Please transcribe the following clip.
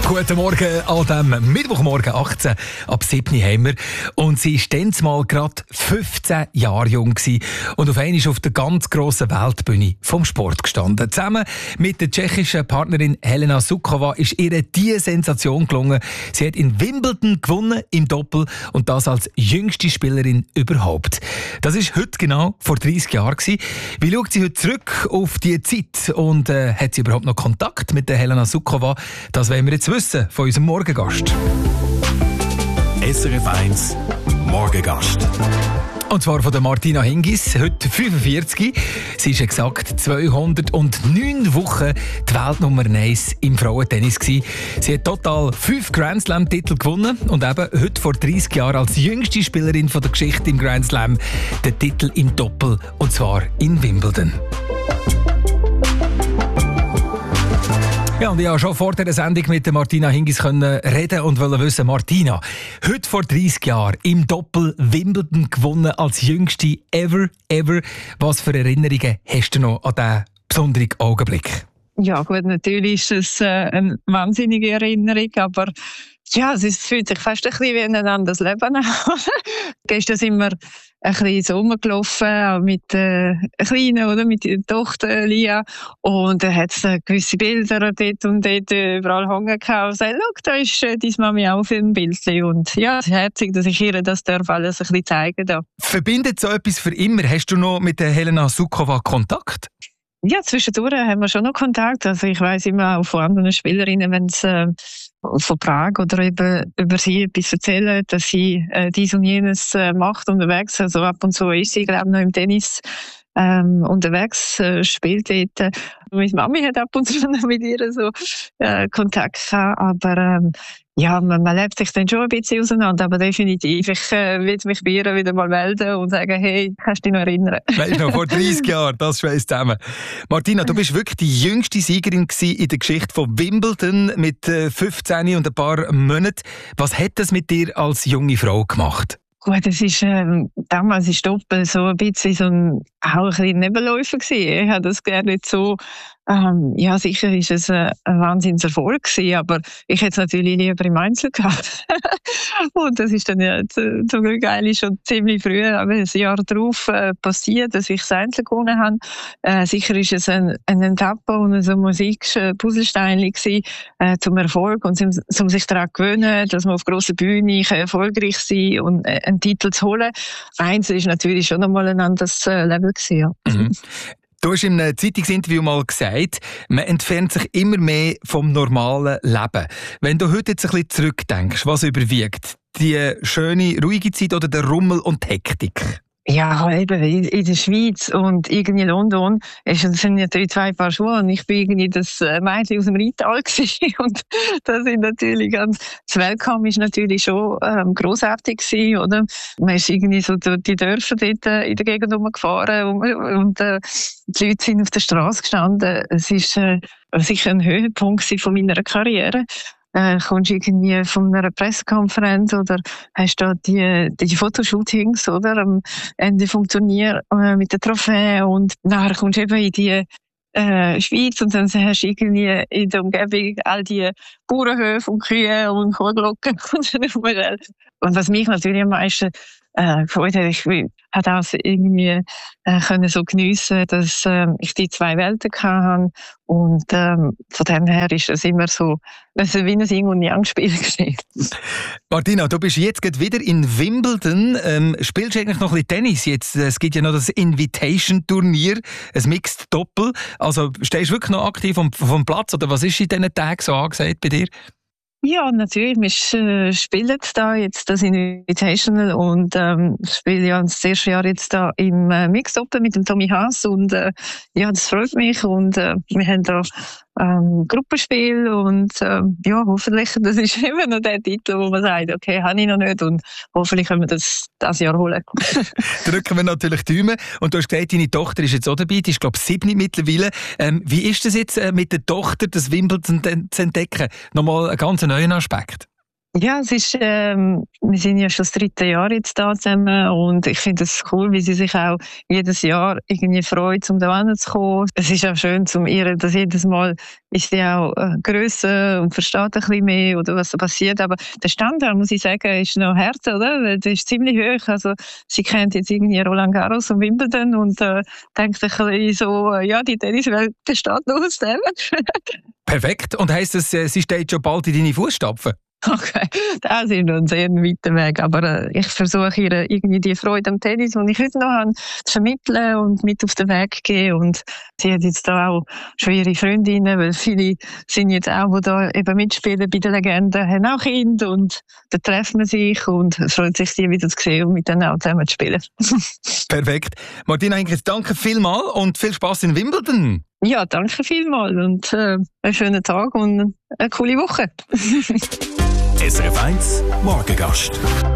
Guten Morgen an diesem Mittwochmorgen, 18 ab 7 haben wir. Und sie war dann mal gerade 15 Jahre jung gewesen und auf einmal auf der ganz grossen Weltbühne vom Sport gestanden. Zusammen mit der tschechischen Partnerin Helena Suková ist ihr diese Sensation gelungen. Sie hat in Wimbledon gewonnen im Doppel und das als jüngste Spielerin überhaupt. Das ist heute genau vor 30 Jahren gewesen. Wie schaut sie heute zurück auf diese Zeit und hat sie überhaupt noch Kontakt mit der Helena Suková? Das wollen wir jetzt wissen von unserem Morgengast. SRF 1 Morgengast. Und zwar von der Martina Hingis, heute 45. Sie ist exakt 209 Wochen die Weltnummer 1 im Frauentennis gewesen. Sie hat total 5 Grand Slam-Titel gewonnen und eben heute vor 30 Jahren als jüngste Spielerin von der Geschichte im Grand Slam den Titel im Doppel, und zwar in Wimbledon. Ja, und ich konnte schon vor dieser Sendung mit Martina Hingis reden und wollte wissen, Martina, heute vor 30 Jahren im Doppel Wimbledon gewonnen als jüngste ever. Was für Erinnerungen hast du noch an diesen besonderen Augenblick? Ja gut, natürlich ist es eine wahnsinnige Erinnerung, aber ja, es fühlt sich fast ein bisschen wie ein anderes Leben an. Gestern sind wir ein bisschen so rumgelaufen mit der Kleinen, oder, mit der Tochter Lia, und da hat es gewisse Bilder dort und dort überall hängen gehabt und gesagt, schau, da ist deine Mami auch für ein Bildchen. Und ja, es ist herzig, dass ich ihr das darf alles ein bisschen zeigen darf. Verbindet so etwas für immer? Hast du noch mit der Helena Suková Kontakt? Ja, zwischendurch haben wir schon noch Kontakt. Also ich weiss immer auch von anderen Spielerinnen, wenn sie von Prag oder eben über sie etwas erzählen, dass sie dies und jenes macht unterwegs. Also ab und zu ist sie, glaube ich, noch im Tennis unterwegs, spielt dort. Meine Mami hat ab und zu mit ihr so Kontakt gehabt, aber ja, man lebt sich dann schon ein bisschen auseinander, aber definitiv. Ich will mich bei ihr wieder mal melden und sagen, hey, kannst du dich noch erinnern? Weißt du noch, vor 30 Jahren, das schweißt zusammen. Martina, du bist wirklich die jüngste Siegerin in der Geschichte von Wimbledon mit 15 und ein paar Monaten. Was hat das mit dir als junge Frau gemacht? Gut, es ist, damals ist Doppel so ein bisschen so auch ein bisschen Nebenläufer gewesen. Ich habe das gerne nicht so, ja, sicher ist es ein Wahnsinnserfolg gewesen, aber ich hätte es natürlich lieber im Einzel gehabt. Und das ist dann ja zum Glück eigentlich schon ziemlich früh, aber ein Jahr darauf passiert, dass ich das Einzel gewonnen habe. Sicher ist es eine Etappe und so ein Musik-Puzzlestein gewesen, zum Erfolg und um sich daran zu gewöhnen, dass man auf grosser Bühne erfolgreich sein kann und einen Titel zu holen. Einzel ist natürlich schon einmal ein anderes Level gewesen, ja. Mhm. Du hast in einem Zeitungsinterview mal gesagt, man entfernt sich immer mehr vom normalen Leben. Wenn du heute jetzt ein bisschen zurückdenkst, was überwiegt? Die schöne, ruhige Zeit oder der Rummel und die Hektik? Ja, eben, in der Schweiz und irgendwie in London sind natürlich 2 Paar Schuhe und ich bin irgendwie das Mädchen aus dem Rheintal gewesen und das sind natürlich das Welcome ist natürlich schon grossartig gewesen, oder? Man ist irgendwie so durch die Dörfer dort in der Gegend rumgefahren und die Leute sind auf der Straße gestanden. Es ist sicher ein Höhepunkt von meiner Karriere. Kommst irgendwie von einer Pressekonferenz oder hast da die Fotoshootings, oder, am Ende vom Turnier mit der Trophäe und nachher kommst du eben in die Schweiz und dann hast du irgendwie in der Umgebung all die Bauernhöfe und Kühe und Kuhglocken und was mich natürlich am meisten gefreut hat, ich habe das irgendwie können so geniessen, dass ich die 2 Welten hatte und von dem her ist es immer so wie ein Yin- und Yang-Spiel gewesen. Martina, du bist jetzt gerade wieder in Wimbledon. Spielst du eigentlich noch ein bisschen Tennis jetzt? Es gibt ja noch das Invitation-Turnier, ein Mixed-Doppel. Also stehst du wirklich noch aktiv vom Platz oder was ist in diesen Tagen so angesagt bei dir? Ja, natürlich. Wir spielen da jetzt das Invitational und spielen ja das erste Jahr jetzt da im Mixed-Doppel mit dem Tommy Haas und ja, das freut mich und wir haben da Gruppenspiel und ja, hoffentlich, das ist immer noch der Titel, wo man sagt, okay, habe ich noch nicht und hoffentlich können wir das Jahr holen. Drücken wir natürlich die Daumen. Und du hast gesagt, deine Tochter ist jetzt auch dabei, die ist glaube ich 7 mittlerweile. Wie ist das jetzt mit der Tochter, das Wimbledon zu entdecken? Nochmal einen ganz neuen Aspekt. Ja, es ist, wir sind ja schon das 3. Jahr jetzt da zusammen und ich finde es cool, wie sie sich auch jedes Jahr irgendwie freut, um da hinzukommen. Es ist auch schön, zum ihr, dass jedes Mal ist sie auch grösser und versteht ein bisschen mehr oder was so passiert. Aber der Standard, muss ich sagen, ist noch hart, oder? Weil der ist ziemlich hoch. Also sie kennt jetzt irgendwie Roland Garros und Wimbledon und denkt ein bisschen so, ja, die Tenniswelt besteht nur aus dem. Perfekt. Und heisst es, sie steht schon bald in deine Fußstapfen? Okay, das ist noch ein sehr weiter Weg, aber ich versuche ihr irgendwie die Freude am Tennis, die ich heute noch habe, zu vermitteln und mit auf den Weg gehen. Und sie hat jetzt da auch schon ihre Freundinnen, weil viele sind jetzt auch, die da eben mitspielen bei den Legenden, haben auch Kinder und da treffen wir sich und es freut sich, sie wieder zu sehen und mit denen auch zusammen zu spielen. Perfekt. Martina Hinkes, danke vielmals und viel Spass in Wimbledon. Ja, danke vielmals und einen schönen Tag und eine coole Woche. SRF 1 Morgengast.